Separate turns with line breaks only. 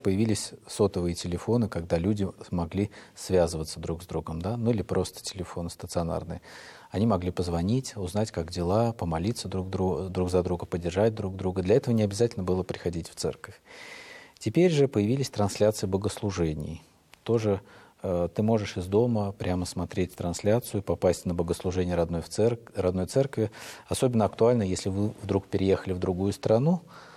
Появились сотовые телефоны, когда люди смогли связываться друг с другом, да, ну или просто телефоны стационарные. Они могли позвонить, узнать, как дела, помолиться друг за друга, поддержать друг друга. Для этого не обязательно было приходить в церковь. Теперь же появились трансляции богослужений. Тоже ты можешь из дома прямо смотреть трансляцию, попасть на богослужение родной церкви. Особенно актуально, если вы вдруг переехали в другую страну,